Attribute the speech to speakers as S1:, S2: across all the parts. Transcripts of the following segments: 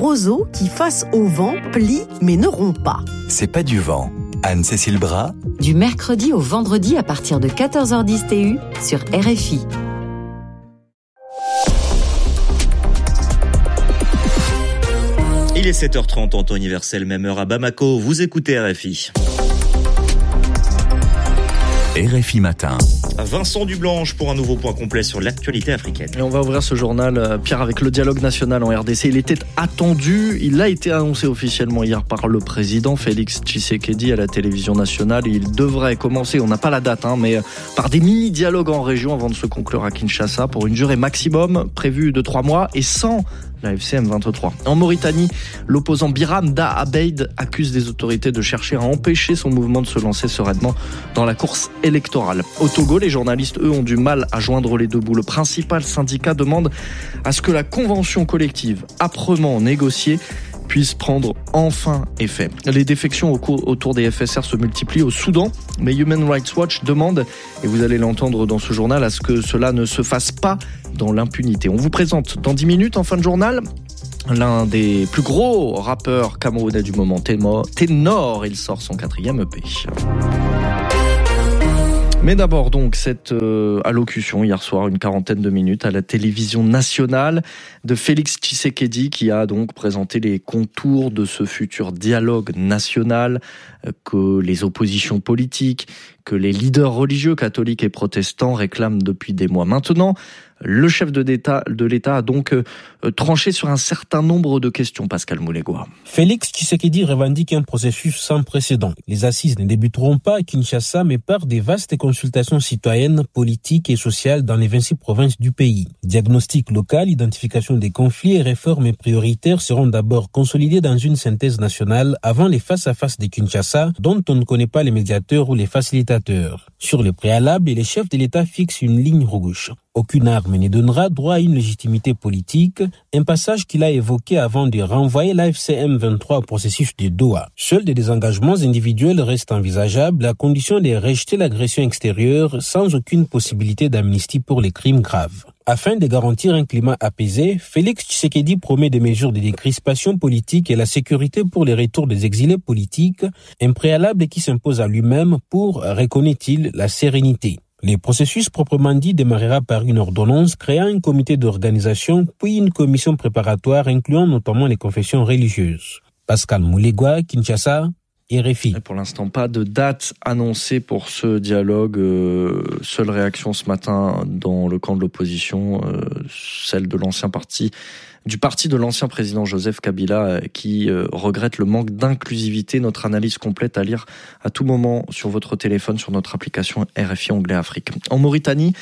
S1: roseaux qui, face au vent, plient mais ne rompent pas.
S2: C'est pas du vent. Anne-Cécile Bras.
S3: Du mercredi au vendredi à partir de 14h10 TU sur RFI.
S4: Il est 7h30 en temps universel, même heure à Bamako. Vous écoutez RFI.
S2: RFI Matin.
S4: Vincent Dublanche pour un nouveau point complet sur l'actualité africaine.
S5: Et on va ouvrir ce journal, Pierre, avec le dialogue national en RDC. Il était attendu, il a été annoncé officiellement hier par le président Félix Tshisekedi à la télévision nationale. Il devrait commencer, on n'a pas la date, mais par des mini-dialogues en région avant de se conclure à Kinshasa pour une durée maximum prévue de 3 mois et sans la FCM 23. En Mauritanie, l'opposant Biram Da Abeid accuse des autorités de chercher à empêcher son mouvement de se lancer sereinement dans la course électorale. Au Togo, les journalistes, eux, ont du mal à joindre les deux bouts. Le principal syndicat demande à ce que la convention collective, âprement négociée, puisse prendre enfin effet. Les défections autour des FSR se multiplient au Soudan, mais Human Rights Watch demande, et vous allez l'entendre dans ce journal, à ce que cela ne se fasse pas dans l'impunité. On vous présente dans 10 minutes, en fin de journal, l'un des plus gros rappeurs camerounais du moment, Ténor. Il sort son 4e EP. Mais d'abord donc cette allocution hier soir, une 40aine de minutes à la télévision nationale de Félix Tshisekedi qui a donc présenté les contours de ce futur dialogue national que les oppositions politiques, que les leaders religieux catholiques et protestants réclament depuis des mois maintenant. Le chef de l'État a donc tranché sur un certain nombre de questions, Pascal Moulégois.
S6: Félix Tshisekedi revendique un processus sans précédent. Les assises ne débuteront pas à Kinshasa, mais par des vastes consultations citoyennes, politiques et sociales dans les 26 provinces du pays. Diagnostic local, identification des conflits et réformes prioritaires seront d'abord consolidés dans une synthèse nationale avant les face-à-face de Kinshasa, dont on ne connaît pas les médiateurs ou les facilitateurs. Sur le préalable, les chefs de l'État fixent une ligne rouge. Aucune arme ne donnera droit à une légitimité politique, un passage qu'il a évoqué avant de renvoyer l'AFCM 23 au processus de Doha. Seuls des désengagements individuels restent envisageables à condition de rejeter l'agression extérieure sans aucune possibilité d'amnistie pour les crimes graves. Afin de garantir un climat apaisé, Félix Tshisekedi promet des mesures de décrispation politique et la sécurité pour les retours des exilés politiques, un préalable qui s'impose à lui-même pour, reconnaît-il, la sérénité. Le processus proprement dit démarrera par une ordonnance créant un comité d'organisation puis une commission préparatoire incluant notamment les confessions religieuses. Pascal Moulégois, Kinshasa, RFI.
S5: Et pour l'instant, pas de date annoncée pour ce dialogue. Seule réaction ce matin dans le camp de l'opposition, celle de du parti de l'ancien président Joseph Kabila qui regrette le manque d'inclusivité. Notre analyse complète à lire à tout moment sur votre téléphone, sur notre application RFI Anglais Afrique. En Mauritanie,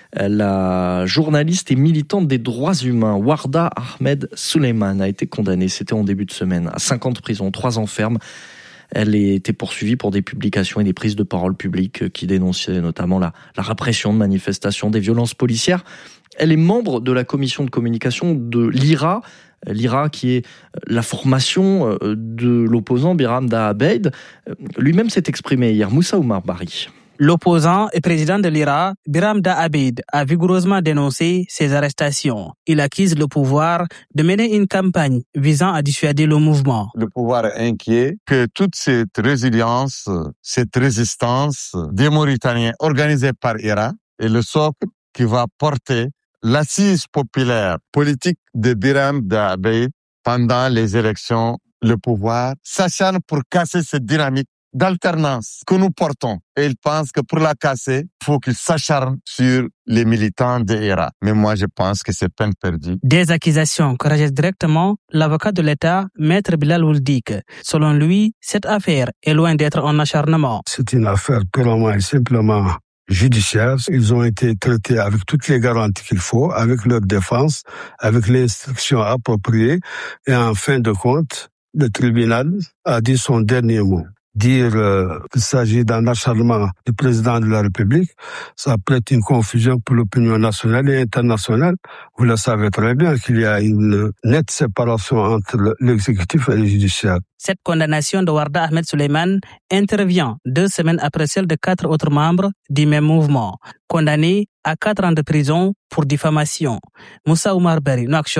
S5: la journaliste et militante des droits humains Warda Ahmed Suleiman a été condamnée, c'était en début de semaine, à 5 ans de prison, 3 ans ferme. Elle était poursuivie pour des publications et des prises de parole publiques qui dénonçaient notamment la répression de manifestations, des violences policières. Elle est membre de la commission de communication de l'IRA, qui est la formation de l'opposant Biram Da Abeid. Lui-même s'est exprimé hier, Moussa Oumar Bari.
S7: L'opposant et président de l'IRA, Biram Da Abeid, a vigoureusement dénoncé ces arrestations. Il accuse le pouvoir de mener une campagne visant à dissuader le mouvement.
S8: Le pouvoir est inquiet que toute cette résilience, cette résistance des Mauritaniens organisée par l'IRA est le socle qui va porter l'assise populaire politique de Biram Da Abeid pendant les élections. Le pouvoir s'acharne pour casser cette dynamique d'alternance que nous portons. Et il pense que pour la casser, il faut qu'il s'acharne sur les militants de l'IRA. Mais moi, je pense que c'est peine perdue.
S7: Des accusations que rejette directement l'avocat de l'État, Maître Bilal Ouldik. Selon lui, cette affaire est loin d'être un acharnement.
S9: C'est une affaire purement et simplement judiciaire. Ils ont été traités avec toutes les garanties qu'il faut, avec leur défense, avec l'instruction appropriée. Et en fin de compte, le tribunal a dit son dernier mot. Dire qu'il s'agit d'un acharnement du président de la République, ça prête une confusion pour l'opinion nationale et internationale. Vous le savez très bien qu'il y a une nette séparation entre l'exécutif et le judiciaire.
S7: Cette condamnation de Warda Ahmed Suleiman intervient 2 semaines après celle de 4 autres membres du même mouvement, condamnés à 4 ans de prison pour diffamation. Moussa Oumar Bari, Nouakchott,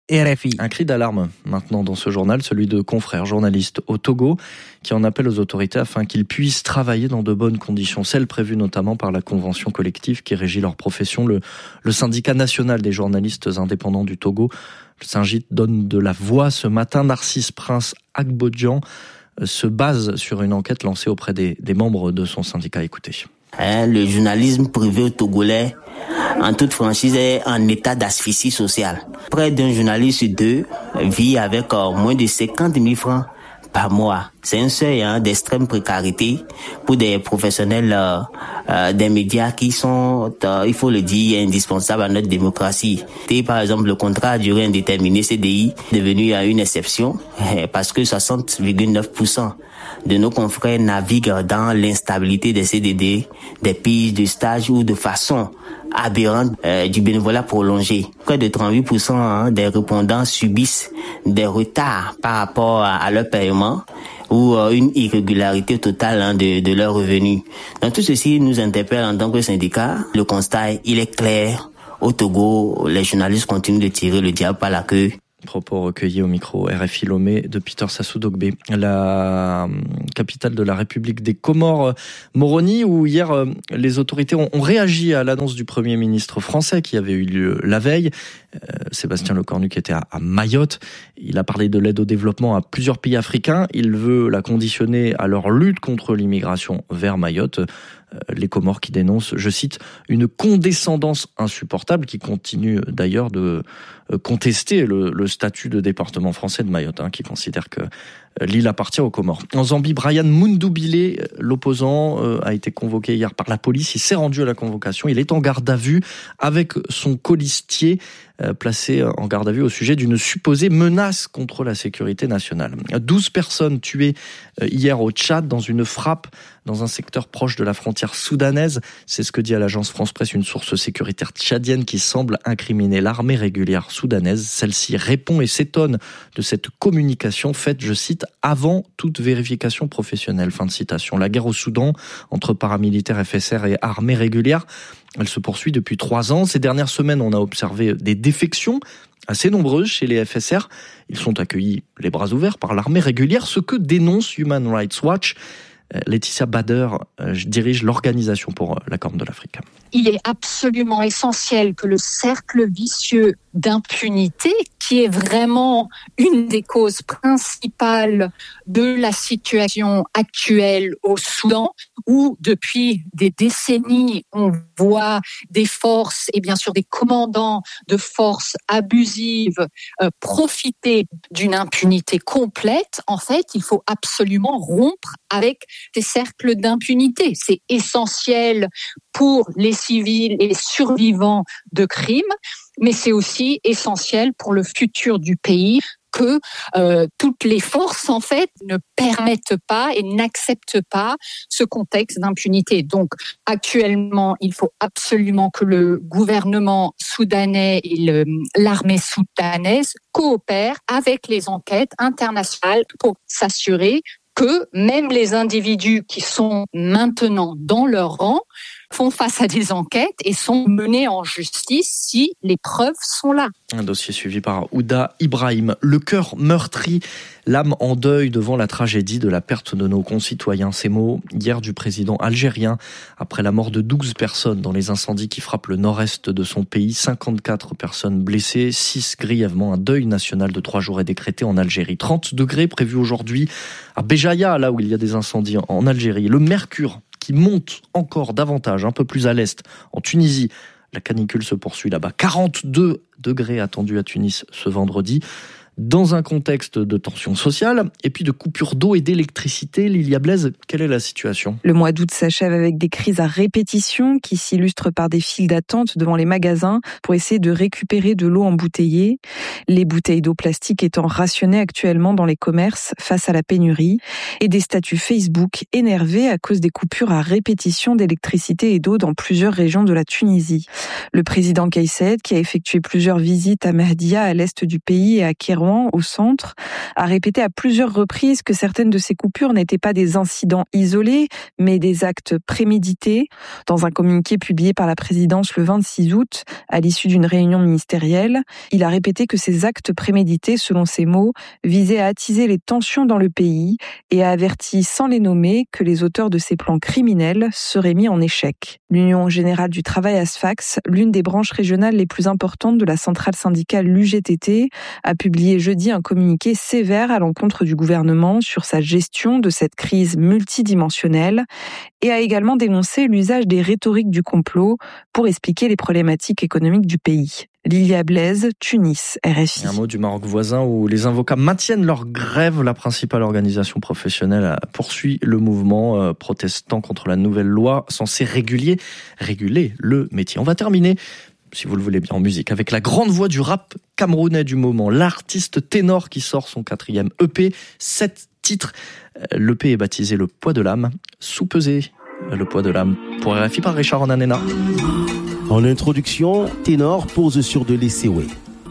S7: RFI.
S5: Un cri d'alarme maintenant dans ce journal, celui de confrères journalistes au Togo qui en appellent aux autorités afin qu'ils puissent travailler dans de bonnes conditions, celles prévues notamment par la convention collective qui régit leur profession. Le syndicat national des journalistes indépendants du Togo, le Syngit, donne de la voix ce matin. Narcisse Prince Agbodjan se base sur une enquête lancée auprès des membres de son syndicat. Écoutez.
S10: Le journalisme privé togolais, en toute franchise, est en état d'asphyxie sociale. Près d'un journaliste sur deux vit avec moins de 50 000 francs par mois. C'est un seuil d'extrême précarité pour des professionnels des médias qui sont, il faut le dire, indispensables à notre démocratie. Et par exemple, le contrat à durée indéterminée CDI est devenu une exception parce que 60,9% de nos confrères naviguent dans l'instabilité des CDD, des piges de stage ou de façon aberrante du bénévolat prolongé. Près de 38% des répondants subissent des retards par rapport à leur paiement ou une irrégularité totale de leurs revenus. Donc tout ceci nous interpelle en tant que syndicat. Le constat, il est clair. Au Togo, les journalistes continuent de tirer le diable par la queue.
S5: Propos recueillis au micro RFI Lomé de Peter Sassou Dogbe, la capitale de la République des Comores, Moroni, où hier les autorités ont réagi à l'annonce du Premier ministre français qui avait eu lieu la veille. Sébastien Lecornu qui était à Mayotte. Il a parlé de l'aide au développement à plusieurs pays africains. Il veut la conditionner à leur lutte contre l'immigration vers Mayotte. Les Comores qui dénoncent, je cite, une condescendance insupportable, qui continue d'ailleurs de contester le statut de département français de Mayotte, qui considère que l'île appartient aux Comores. En Zambie, Brian Mundubile, l'opposant, a été convoqué hier par la police. Il s'est rendu à la convocation. Il est en garde à vue avec son colistier, placé en garde à vue au sujet d'une supposée menace contre la sécurité nationale. 12 personnes tuées hier au Tchad dans une frappe dans un secteur proche de la frontière soudanaise. C'est ce que dit à l'agence France-Presse une source sécuritaire tchadienne qui semble incriminer l'armée régulière soudanaise. Celle-ci répond et s'étonne de cette communication faite, je cite, avant toute vérification professionnelle. Fin de citation. La guerre au Soudan entre paramilitaires FSR et armée régulière, elle se poursuit depuis 3 ans. Ces dernières semaines, on a observé des défections assez nombreuses chez les FSR. Ils sont accueillis les bras ouverts par l'armée régulière, ce que dénonce Human Rights Watch. Laetitia Bader dirige l'organisation pour la Corne de l'Afrique.
S11: Il est absolument essentiel que le cercle vicieux d'impunité, qui est vraiment une des causes principales de la situation actuelle au Soudan, où depuis des décennies, on voit des forces et bien sûr des commandants de forces abusives profiter d'une impunité complète. En fait, il faut absolument rompre avec ces cercles d'impunité. C'est essentiel pour les civils et les survivants de crimes, mais c'est aussi essentiel pour le futur du pays que toutes les forces, en fait, ne permettent pas et n'acceptent pas ce contexte d'impunité. Donc, actuellement, il faut absolument que le gouvernement soudanais et l'armée soudanaise coopèrent avec les enquêtes internationales pour s'assurer que même les individus qui sont maintenant dans leur rang font face à des enquêtes et sont menés en justice si les preuves sont là.
S5: Un dossier suivi par Ouda Ibrahim. Le cœur meurtri, l'âme en deuil devant la tragédie de la perte de nos concitoyens. Ces mots hier du président algérien après la mort de 12 personnes dans les incendies qui frappent le nord-est de son pays. 54 personnes blessées, 6 grièvement. Un deuil national de 3 jours est décrété en Algérie. 30 degrés prévus aujourd'hui à Béjaïa, là où il y a des incendies en Algérie. Le mercure qui monte encore davantage, un peu plus à l'est, en Tunisie. La canicule se poursuit là-bas. 42 degrés attendus à Tunis ce vendredi. Dans un contexte de tension sociale et puis de coupure d'eau et d'électricité. Lilia Blaise, quelle est la situation ?
S12: Le mois d'août s'achève avec des crises à répétition qui s'illustrent par des files d'attente devant les magasins pour essayer de récupérer de l'eau embouteillée. Les bouteilles d'eau plastique étant rationnées actuellement dans les commerces face à la pénurie et des statuts Facebook énervés à cause des coupures à répétition d'électricité et d'eau dans plusieurs régions de la Tunisie. Le président Kais Saied, qui a effectué plusieurs visites à Mahdia à l'est du pays et à Kéro Rouen, au centre, a répété à plusieurs reprises que certaines de ces coupures n'étaient pas des incidents isolés, mais des actes prémédités. Dans un communiqué publié par la présidence le 26 août, à l'issue d'une réunion ministérielle, il a répété que ces actes prémédités, selon ses mots, visaient à attiser les tensions dans le pays et a averti, sans les nommer, que les auteurs de ces plans criminels seraient mis en échec. L'Union générale du travail ASFAX, l'une des branches régionales les plus importantes de la centrale syndicale l'UGTT, a publié jeudi un communiqué sévère à l'encontre du gouvernement sur sa gestion de cette crise multidimensionnelle et a également dénoncé l'usage des rhétoriques du complot pour expliquer les problématiques économiques du pays. Lilia Blaise, Tunis, RFI.
S5: Un mot du Maroc voisin où les avocats maintiennent leur grève. La principale organisation professionnelle poursuit le mouvement protestant contre la nouvelle loi censée réguler le métier. On va terminer, si vous le voulez bien, en musique, avec la grande voix du rap camerounais du moment, l'artiste Ténor qui sort son 4e EP, 7 titres. L'EP est baptisé Le Poids de l'âme, sous-pesé Le Poids de l'âme, pour RFI par Richard Onanena.
S13: En introduction, Ténor pose sur de l'Essewé.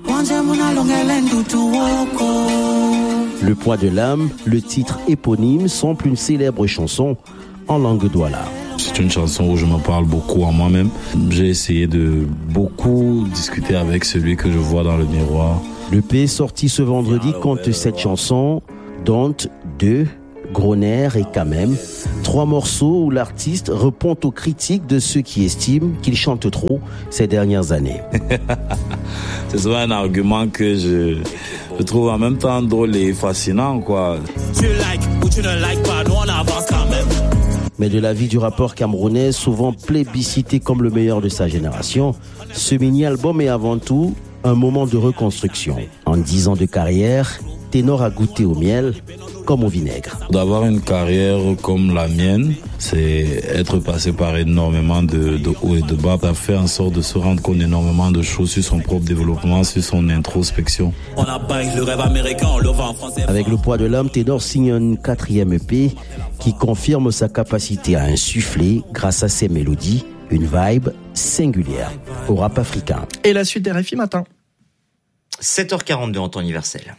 S13: Le Poids de l'âme, le titre éponyme, sample une célèbre chanson en langue douala.
S14: C'est une chanson où je me parle beaucoup en moi-même. J'ai essayé de beaucoup discuter avec celui que je vois dans le miroir.
S13: L'EP sorti ce vendredi compte 7 chansons, dont 2, Gros nerfs et quand même, 3 morceaux où l'artiste répond aux critiques de ceux qui estiment qu'il chante trop ces dernières années.
S14: C'est souvent un argument que je trouve en même temps drôle et fascinant, quoi.
S13: Tu like ou tu ne like pas, nous on avance quand même. Mais de la vie du rappeur camerounais, souvent plébiscité comme le meilleur de sa génération, ce mini-album est avant tout un moment de reconstruction. En 10 ans de carrière, Ténor a goûté au miel comme au vinaigre.
S14: D'avoir une carrière comme la mienne, c'est être passé par énormément de hauts et de bas. Ça fait en sorte de se rendre compte d'énormément de choses sur son propre développement, sur son introspection.
S13: On a baillé le rêve américain, on le vend en français. Avec Le Poids de l'âme, Ténor signe un 4e EP qui confirme sa capacité à insuffler, grâce à ses mélodies, une vibe singulière au rap africain.
S5: Et la suite des RFI matin.
S4: 7h42 en temps universel.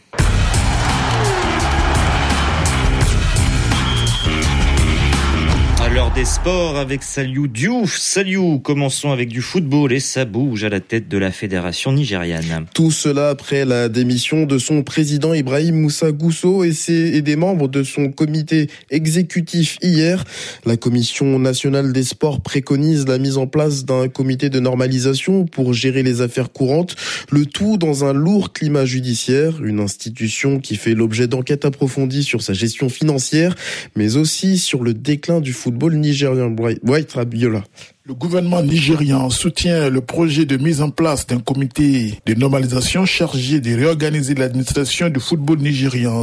S4: À l'heure des sports avec Saliou Diouf. Saliou, commençons avec du football et ça bouge à la tête de la fédération nigériane.
S15: Tout cela après la démission de son président Ibrahim Moussa Gousso et des membres de son comité exécutif hier. La commission nationale des sports préconise la mise en place d'un comité de normalisation pour gérer les affaires courantes, le tout dans un lourd climat judiciaire, une institution qui fait l'objet d'enquêtes approfondies sur sa gestion financière, mais aussi sur le déclin du football nigérien. White Rabiola.
S16: Le gouvernement nigérian soutient le projet de mise en place d'un comité de normalisation chargé de réorganiser l'administration du football nigérian.